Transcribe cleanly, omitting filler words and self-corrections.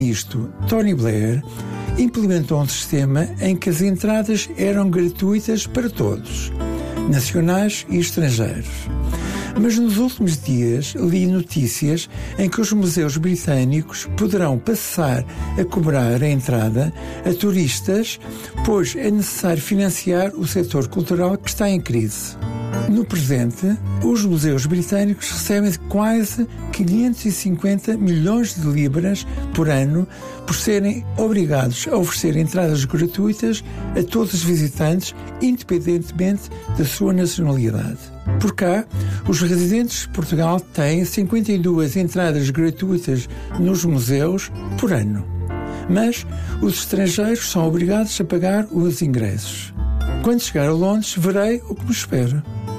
Isto, Tony Blair implementou um sistema em que as entradas eram gratuitas para todos, nacionais e estrangeiros. Mas nos últimos dias li notícias em que os museus britânicos poderão passar a cobrar a entrada a turistas, pois é necessário financiar o setor cultural que está em crise. No presente, os museus britânicos recebem quase 550 milhões de libras por ano por serem obrigados a oferecer entradas gratuitas a todos os visitantes, independentemente da sua nacionalidade. Por cá, os residentes de Portugal têm 52 entradas gratuitas nos museus por ano, mas os estrangeiros são obrigados a pagar os ingressos. Quando chegar a Londres, verei o que me espera.